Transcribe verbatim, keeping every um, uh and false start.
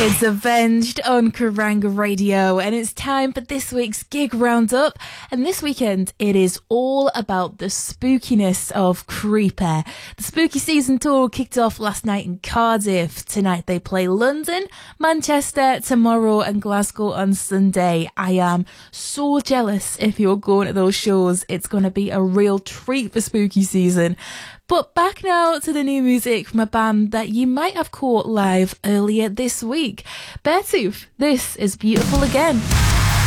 It's Avenged on Kerrang Radio, and it's time for this week's gig roundup. And this weekend, it is all about the spookiness of Creeper. The spooky season tour kicked off last night in Cardiff. Tonight they play London, Manchester tomorrow, and Glasgow on Sunday. I am so jealous if you're going to those shows. It's going to be a real treat for spooky season. But back now to the new music from a band that you might have caught live earlier this week. Beartooth, this is Beautiful Again.